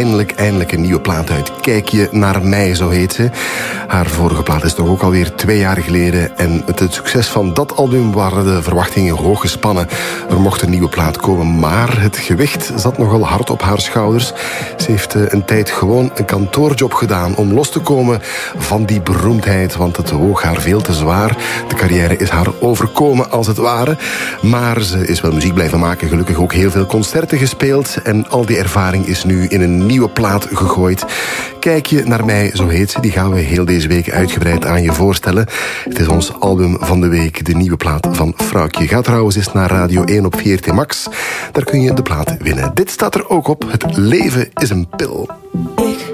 eindelijk een nieuwe plaat uit. Kijk je naar mij, zo heet ze. Haar vorige plaat is toch ook alweer 2 jaar geleden. En met het succes van dat album waren de verwachtingen hoog gespannen. Er mocht een nieuwe plaat komen, maar het gewicht zat nogal hard op haar schouders. Ze heeft een tijd gewoon een kantoorjob gedaan om los te komen van die beroemdheid, want het woog haar veel te zwaar. De carrière is haar overkomen, als het ware. Maar ze is wel muziek blijven maken, gelukkig ook heel veel concerten gespeeld. En al die ervaring is nu in een nieuwe plaat gegooid. Kijk je naar mij, zo heet ze. Die gaan we heel deze week uitgebreid aan je voorstellen. Het is ons album van de week, de nieuwe plaat van Vrouwtje. Ga trouwens eens naar Radio 1 op VRT Max. Daar kun je de plaat winnen. Dit staat er ook op. Het leven is een pil.